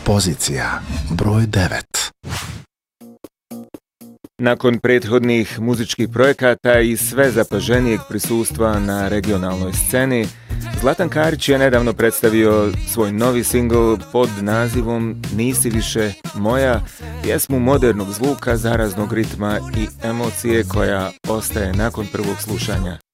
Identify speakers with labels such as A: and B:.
A: Pozicija broj 9.
B: Nakon prethodnih muzičkih projekata i sve zapaženijeg prisustva na regionalnoj sceni, Zlatan Karić je nedavno predstavio svoj novi singl pod nazivom Nisi više moja, pjesmu modernog zvuka, zaraznog ritma i emocije koja ostaje nakon prvog slušanja.